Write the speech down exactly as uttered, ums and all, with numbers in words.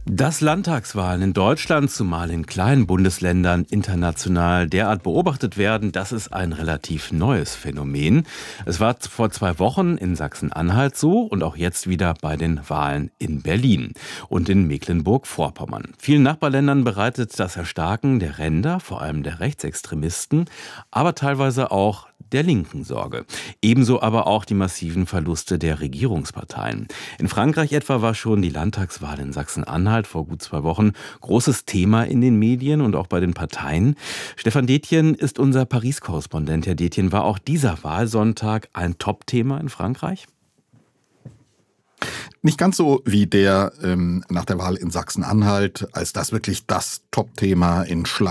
Dass Landtagswahlen in Deutschland, zumal in kleinen Bundesländern, international derart beobachtet werden, das ist ein relativ neues Phänomen. Es war vor zwei Wochen in Sachsen-Anhalt so und auch jetzt wieder bei den Wahlen in Berlin und in Mecklenburg-Vorpommern. Vielen Nachbarländern bereitet das Erstarken der Ränder, vor allem der Rechtsextremisten, aber teilweise auch der Linken Sorge. Ebenso aber auch die massiven Verluste der Regierungsparteien. In Frankreich etwa war schon die Landtagswahl in Sachsen-Anhalt vor gut zwei Wochen großes Thema in den Medien und auch bei den Parteien. Stefan Detjen ist unser Paris-Korrespondent. Herr Detjen, war auch dieser Wahlsonntag ein Top-Thema in Frankreich? Nicht ganz so wie der ähm, nach der Wahl in Sachsen-Anhalt, als das wirklich das Top-Thema in Schlag